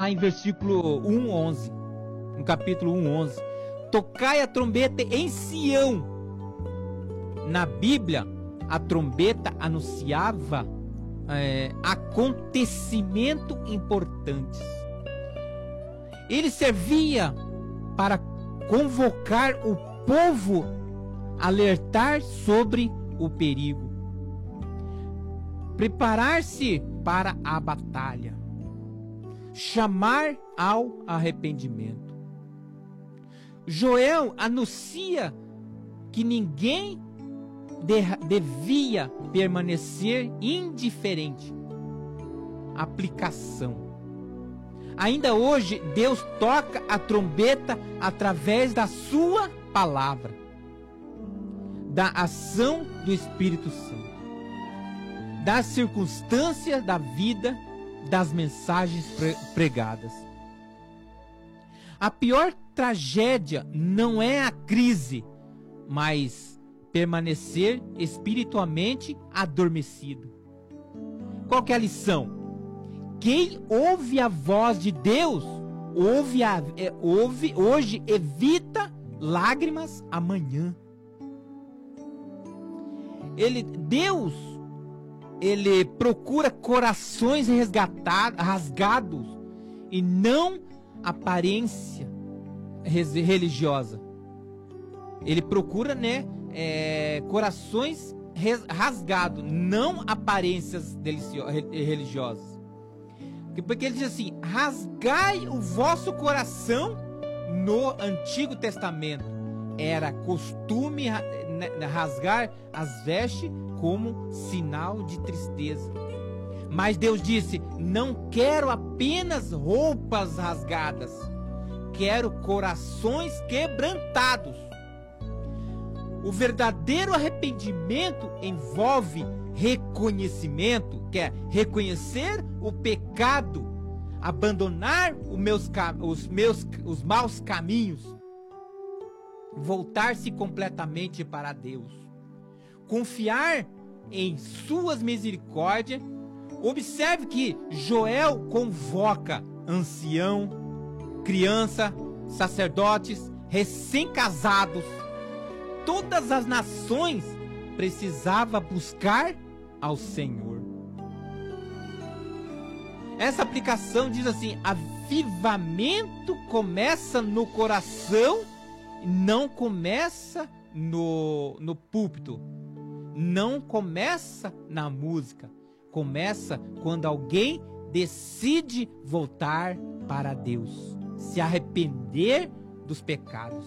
lá em versículo 1:11, no capítulo 1:11. Tocai a trombeta em Sião. Na Bíblia, a trombeta anunciava acontecimentos importantes. Ele servia para convocar o povo, alertar sobre o perigo, preparar-se para a batalha, chamar ao arrependimento. Joel anuncia que ninguém devia permanecer indiferente. Aplicação. Ainda hoje, Deus toca a trombeta através da sua palavra, da ação do Espírito Santo, das circunstâncias da vida, das mensagens pregadas. A pior tragédia não é a crise, mas permanecer espiritualmente adormecido. Qual que é a lição? Quem ouve a voz de Deus, ouve hoje, evita lágrimas amanhã. Deus procura corações rasgados e não aparência religiosa. Ele procura, corações rasgados, não aparências religiosas. Porque ele diz assim: rasgai o vosso coração. No Antigo Testamento era costume rasgar as vestes como sinal de tristeza. Mas Deus disse: não quero apenas roupas rasgadas, quero corações quebrantados. O verdadeiro arrependimento envolve reconhecimento, que é reconhecer o pecado, abandonar os maus caminhos, voltar-se completamente para Deus, confiar em suas misericórdias. Observe que Joel convoca ancião, criança, sacerdotes, recém-casados. Todas as nações precisavam buscar ao Senhor. Essa aplicação diz assim: avivamento começa no coração, não começa no púlpito, não começa na música, começa quando alguém decide voltar para Deus, se arrepender dos pecados.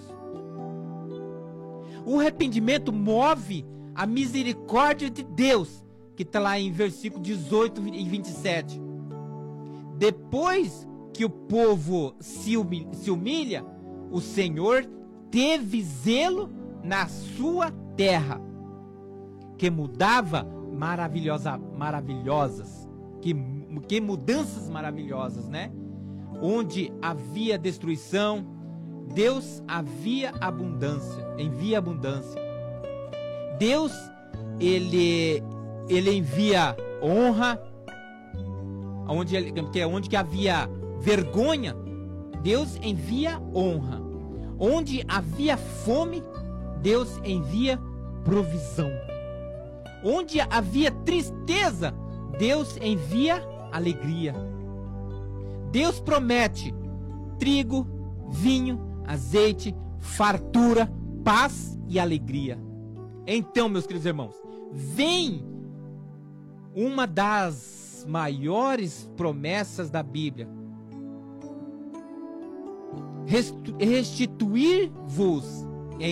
O arrependimento move a misericórdia de Deus, que está lá em versículo 18 e 27. Depois que o povo se humilha, o Senhor teve zelo na sua terra, que mudava maravilhosas, que mudanças maravilhosas, Onde havia destruição, Deus envia abundância. Deus, ele envia honra. Onde que havia vergonha, Deus envia honra. Onde havia fome, Deus envia provisão. Onde havia tristeza, Deus envia alegria. Deus promete trigo, vinho, azeite, fartura, paz e alegria. Então, meus queridos irmãos, vem uma das maiores promessas da Bíblia: restituir-vos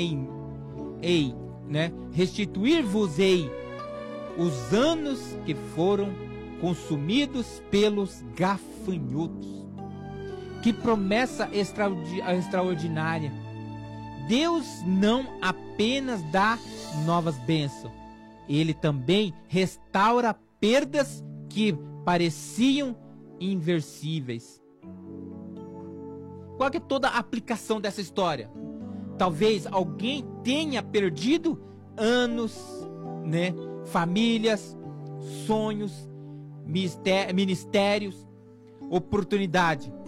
restituir-vos-ei os anos que foram consumidos pelos gafanhotos. Que promessa extraordinária! Deus não apenas dá novas bênçãos, Ele também restaura perdas que pareciam inversíveis. Qual que é toda a aplicação dessa história? Talvez alguém tenha perdido anos, famílias, sonhos, ministérios, oportunidade.